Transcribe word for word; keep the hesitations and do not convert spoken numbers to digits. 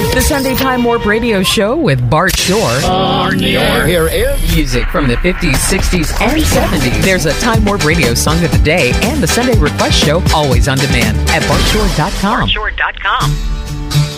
The Sunday Time Warp Radio Show with Bart Shore. On the air. Here is Music from the fifties, sixties, and seventies. There's a Time Warp Radio Song of the Day and the Sunday Request Show always on demand at bart shore dot com. bart shore dot com.